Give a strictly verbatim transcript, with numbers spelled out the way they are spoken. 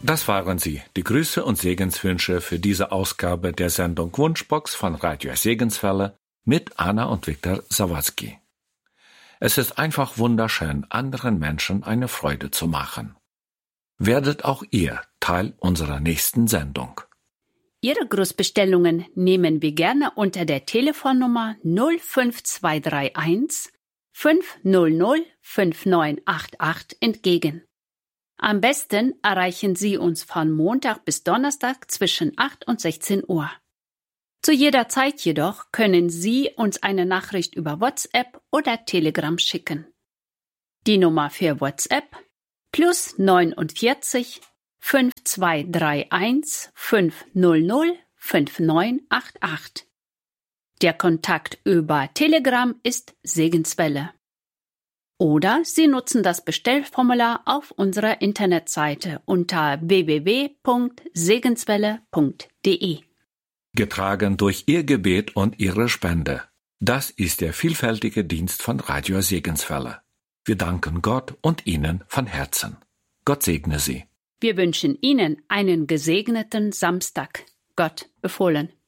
Das waren sie, die Grüße und Segenswünsche für diese Ausgabe der Sendung Wunschbox von Radio Segenswelle mit Anna und Viktor Sawatzki. Es ist einfach wunderschön, anderen Menschen eine Freude zu machen. Werdet auch ihr Teil unserer nächsten Sendung. Ihre Grußbestellungen nehmen wir gerne unter der Telefonnummer null fünf zwei drei eins fünf null null fünf neun acht acht entgegen. Am besten erreichen Sie uns von Montag bis Donnerstag zwischen acht und sechzehn Uhr. Zu jeder Zeit jedoch können Sie uns eine Nachricht über WhatsApp oder Telegram schicken. Die Nummer für WhatsApp plus neunundvierzig fünf zwei drei eins fünf null null fünf neun acht acht. Der Kontakt über Telegram ist Segenswelle. Oder Sie nutzen das Bestellformular auf unserer Internetseite unter w w w punkt segenswelle punkt d e. Getragen durch Ihr Gebet und Ihre Spende. Das ist der vielfältige Dienst von Radio Segenswelle. Wir danken Gott und Ihnen von Herzen. Gott segne Sie. Wir wünschen Ihnen einen gesegneten Samstag. Gott befohlen.